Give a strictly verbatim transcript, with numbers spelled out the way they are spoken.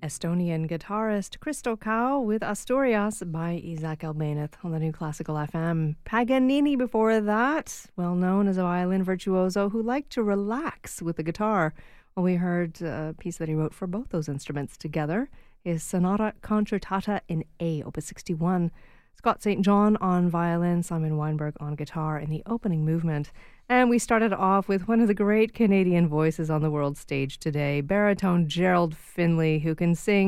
Estonian guitarist Christo Cow with Asturias by Isaac Albéniz on the New Classical F M. Paganini before that, well known as a violin virtuoso who liked to relax with the guitar. Well, we heard a piece that he wrote for both those instruments together, his Sonata Concertata in A, Opus sixty-one. Scott Saint John on violin, Simon Weinberg on guitar in the opening movement. And we started off with one of the great Canadian voices on the world stage today, baritone Gerald Finley, who can sing